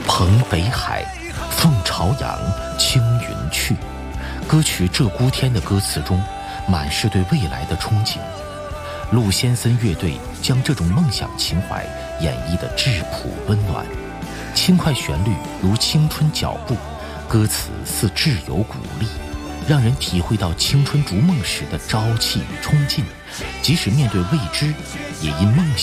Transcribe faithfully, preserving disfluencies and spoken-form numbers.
蓬北海，凤朝阳，青云去。歌曲《鹧鸪天》的歌词中，满是对未来的憧憬。陆先森乐队将这种梦想情怀演绎得质朴温暖，轻快旋律如青春脚步，歌词似挚友鼓励，让人体会到青春逐梦时的朝气与冲劲。即使面对未知，也因梦想